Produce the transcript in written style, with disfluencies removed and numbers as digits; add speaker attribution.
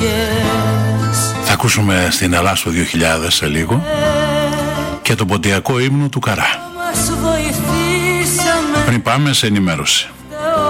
Speaker 1: Θα ακούσουμε στην Ελλάδα το 2000 σε λίγο και το ποντιακό ύμνο του Καρά. Πριν πάμε σε ενημέρωση.